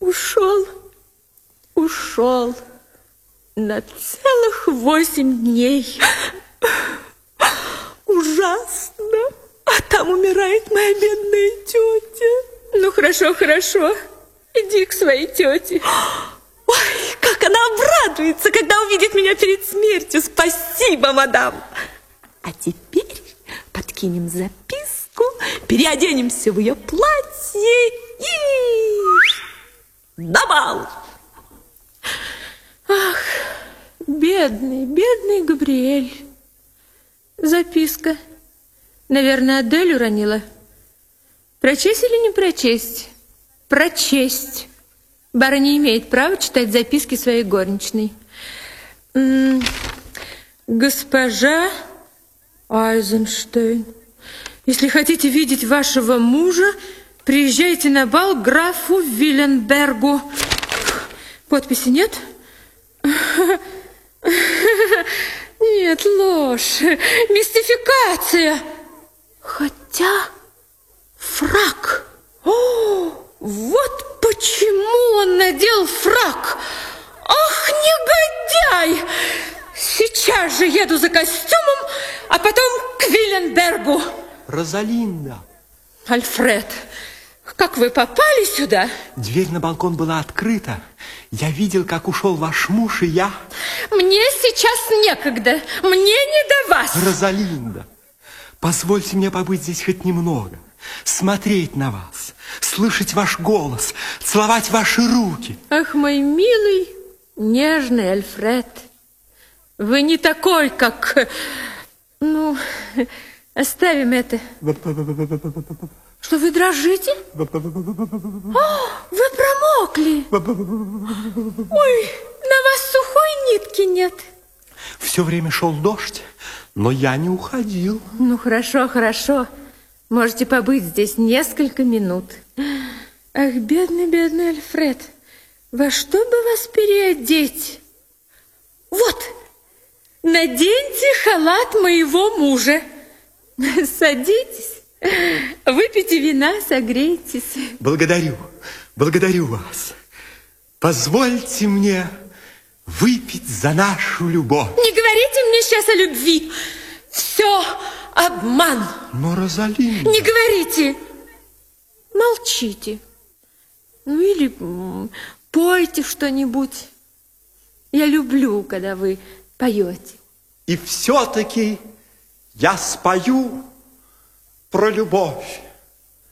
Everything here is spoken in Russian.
Ушел на целых 8 дней. Ужасно. А там умирает моя бедная тетя. Ну, хорошо. Иди к своей тете. Ой, как она обрадуется, когда увидит меня перед смертью. Спасибо, мадам. А теперь подкинем записку, переоденемся в ее платье и на бал. Ах, бедный Габриэль. Записка. Наверное, Адель уронила. Прочесть или не прочесть? Прочесть. Барыня имеет право читать записки своей горничной. Госпожа Айзенштейн, если хотите видеть вашего мужа, приезжайте на бал к графу Виленбергу. Подписи нет? Нет, ложь, мистификация. Хотя фрак. О, вот почему он надел фрак. Ах, негодяй! Сейчас же еду за костюмом, а потом к Виленбергу. Розалинда. Альфред, как вы попали сюда? Дверь на балкон была открыта. Я видел, как ушел ваш муж, и я... Мне сейчас некогда. Мне не до вас. Розалинда, позвольте мне побыть здесь хоть немного. Смотреть на вас, слышать ваш голос, целовать ваши руки. Ах, мой милый, нежный Альфред. Вы не такой, как... Ну, оставим это. Что, вы дрожите? О, вы промокли. Ой, на вас сухой нитки нет. Все время шел дождь, но я не уходил. Ну, хорошо. Можете побыть здесь несколько минут. Ах, бедный Альфред. Во что бы вас переодеть? Вот, наденьте халат моего мужа. Садитесь. Выпейте вина, согрейтесь. Благодарю вас. Позвольте мне выпить за нашу любовь. Не говорите мне сейчас о любви. Все обман. Но, Розалинда... Не говорите. Молчите. Ну или пойте что-нибудь. Я люблю, когда вы поете. И все-таки я спою про любовь.